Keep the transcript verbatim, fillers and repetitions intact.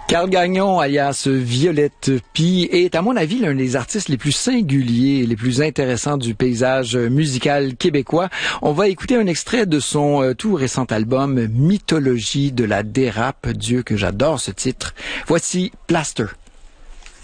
Carl Gagnon, alias Violette Pie, est, à mon avis, l'un des artistes les plus singuliers et les plus intéressants du paysage musical québécois. On va écouter un extrait de son euh, tout récent album Mythologie de la dérape. Dieu que j'adore ce titre. Voici Plaster.